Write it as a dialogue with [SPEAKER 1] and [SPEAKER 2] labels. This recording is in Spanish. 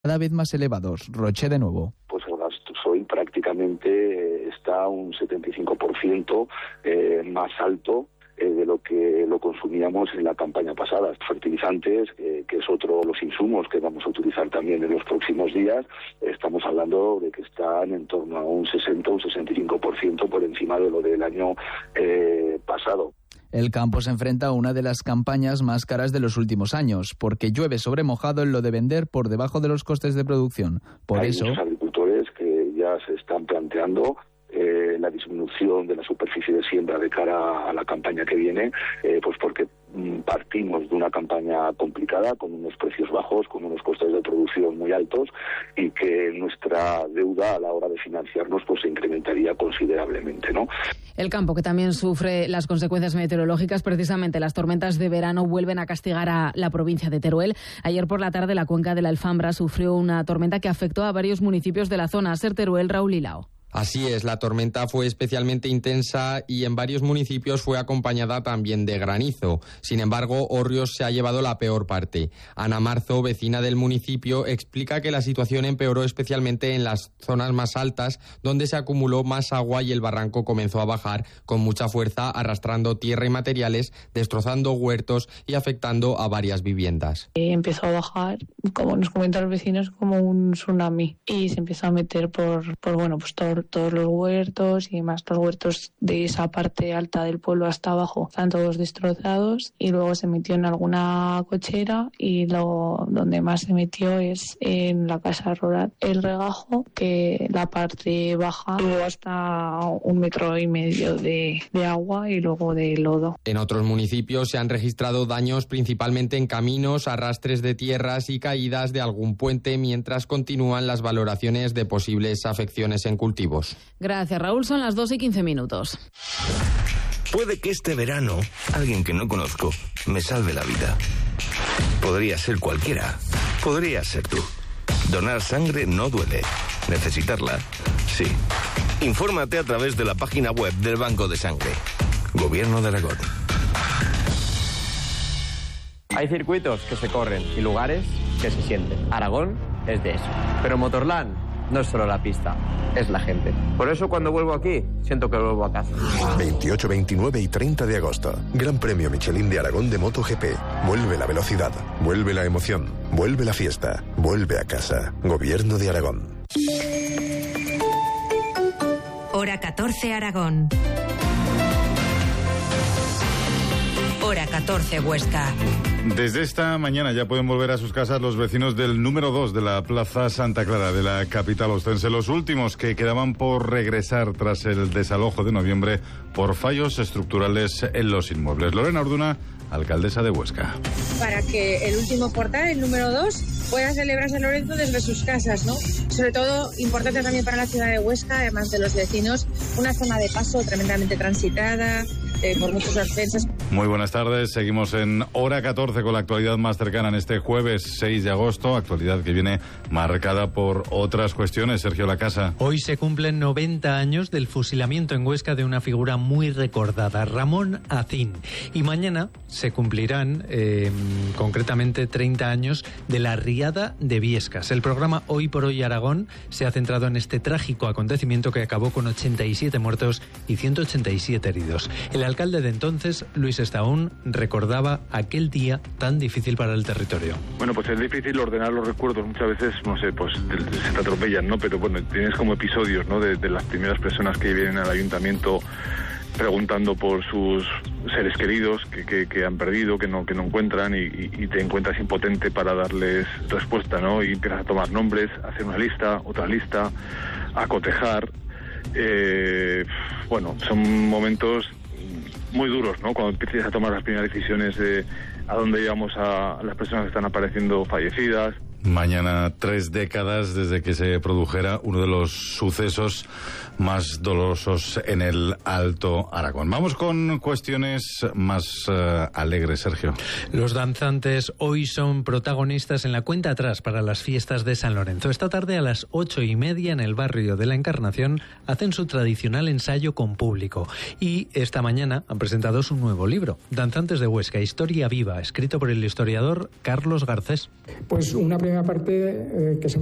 [SPEAKER 1] cada vez más elevados. Roche de nuevo.
[SPEAKER 2] Pues el gasoil prácticamente está un 75% más alto de lo que lo consumíamos en la campaña pasada. Fertilizantes, que es otro de los insumos que vamos a utilizar también en los próximos días, estamos hablando de que están en torno a un 60 o un 65% por encima de lo del año pasado.
[SPEAKER 1] El campo se enfrenta a una de las campañas más caras de los últimos años, porque llueve sobre mojado en lo de vender por debajo de los costes de producción. Hay
[SPEAKER 2] muchos agricultores que ya se están planteando la disminución de la superficie de siembra de cara a la campaña que viene, pues porque partimos de una campaña complicada, con unos precios bajos, con unos costes de producción muy altos, y que nuestra deuda a la hora de financiarnos pues se incrementaría considerablemente, ¿no?
[SPEAKER 3] El campo, que también sufre las consecuencias meteorológicas, precisamente las tormentas de verano vuelven a castigar a la provincia de Teruel. Ayer por la tarde la cuenca de la Alfambra sufrió una tormenta que afectó a varios municipios de la zona. Ser Teruel, Raúl Hilao.
[SPEAKER 4] Así es, la tormenta fue especialmente intensa y en varios municipios fue acompañada también de granizo. Sin embargo, Orrioz se ha llevado la peor parte. Ana Marzo, vecina del municipio, explica que la situación empeoró especialmente en las zonas más altas, donde se acumuló más agua y el barranco comenzó a bajar con mucha fuerza, arrastrando tierra y materiales, destrozando huertos y afectando a varias viviendas.
[SPEAKER 5] Empezó a bajar, como nos comentan los vecinos, como un tsunami, y se empezó a meter por todos los huertos y demás. Los huertos de esa parte alta del pueblo hasta abajo están todos destrozados, y luego se metió en alguna cochera, y luego donde más se metió es en la casa rural. El regajo, que la parte baja tuvo hasta 1,5 metros de agua y luego de lodo.
[SPEAKER 4] En otros municipios se han registrado daños principalmente en caminos, arrastres de tierras y caídas de algún puente, mientras continúan las valoraciones de posibles afecciones en cultivos.
[SPEAKER 3] Gracias, Raúl. Son las 2:15.
[SPEAKER 6] Puede que este verano alguien que no conozco me salve la vida. Podría ser cualquiera. Podría ser tú. Donar sangre no duele. Necesitarla, sí. Infórmate a través de la página web del Banco de Sangre. Gobierno de Aragón.
[SPEAKER 7] Hay circuitos que se corren y lugares que se sienten. Aragón es de eso. Pero Motorland no es solo la pista, es la gente. Por eso cuando vuelvo aquí, siento que vuelvo a casa.
[SPEAKER 8] 28, 29 y 30 de agosto. Gran Premio Michelin de Aragón de MotoGP. Vuelve la velocidad, vuelve la emoción, vuelve la fiesta, vuelve a casa. Gobierno de Aragón.
[SPEAKER 9] Hora 14 Aragón. Hora 14 Huesca.
[SPEAKER 10] Desde esta mañana ya pueden volver a sus casas los vecinos del número 2 de la Plaza Santa Clara de la capital ostense, los últimos que quedaban por regresar tras el desalojo de noviembre por fallos estructurales en los inmuebles. Lorena Orduna, alcaldesa de Huesca.
[SPEAKER 11] Para que el último portal, el número 2, pueda celebrar San Lorenzo desde sus casas, ¿no? Sobre todo, importante también para la ciudad de Huesca, además de los vecinos, una zona de paso tremendamente transitada, por muchos ascensos.
[SPEAKER 10] Muy buenas tardes, seguimos en Hora 14 con la actualidad más cercana en este jueves 6 de agosto, actualidad que viene marcada por otras cuestiones. Sergio Lacasa.
[SPEAKER 12] Hoy se cumplen 90 años del fusilamiento en Huesca de una figura muy recordada, Ramón Acín, y mañana se cumplirán concretamente 30 años de la riada de Biescas. El programa Hoy por Hoy Aragón se ha centrado en este trágico acontecimiento que acabó con 87 muertos y 187 heridos. El alcalde de entonces, Luis Estaún, recordaba aquel día tan difícil para el territorio.
[SPEAKER 13] Bueno, pues es difícil ordenar los recuerdos. Muchas veces, no sé, pues se te atropellan, ¿no? Pero bueno, tienes como episodios, ¿no? De las primeras personas que vienen al ayuntamiento preguntando por sus seres queridos que han perdido, que no encuentran, y te encuentras impotente para darles respuesta, ¿no? Y empiezas a tomar nombres, a hacer una lista, otra lista, a cotejar. Bueno, son momentos muy duros, ¿no? Cuando empiezas a tomar las primeras decisiones de a dónde llevamos a las personas que están apareciendo fallecidas.
[SPEAKER 10] Mañana 3 décadas desde que se produjera uno de los sucesos más dolorosos en el Alto Aragón. Vamos con cuestiones más alegres, Sergio.
[SPEAKER 12] Los danzantes hoy son protagonistas en la cuenta atrás para las fiestas de San Lorenzo. Esta tarde a las 8:30 en el barrio de la Encarnación hacen su tradicional ensayo con público. Y esta mañana han presentado su nuevo libro, Danzantes de Huesca, Historia Viva, escrito por el historiador Carlos Garcés.
[SPEAKER 14] Pues una primera aparte que se